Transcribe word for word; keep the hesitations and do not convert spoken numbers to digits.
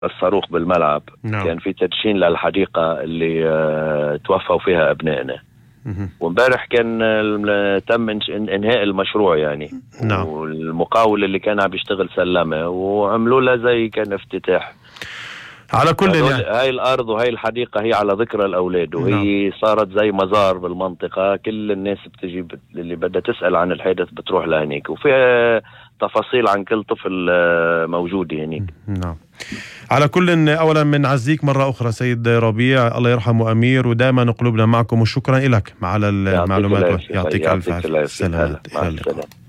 الصاروخ بالملعب. نعم. كان في تدشين للحديقة اللي آه توفوا فيها أبنائنا. وامبارح كان تم انهاء المشروع يعني. نعم. والمقاول اللي كان عم يشتغل سلمه وعملوا له زي كان افتتاح. على كل يعني هاي الارض وهي الحديقه هي على ذكرى الاولاد، وهي نعم. صارت زي مزار بالمنطقه، كل الناس بتجي بت... اللي بدها تسال عن الحدث بتروح لهنيك، وفيها تفاصيل عن كل طفل موجود هنيك. نعم. على كل اولا من عزيك مره اخرى سيد ربيع، الله يرحمه امير، ودائما قلوبنا معكم، وشكرا لك على المعلومات. يعطيك الف عافيه. سلامات.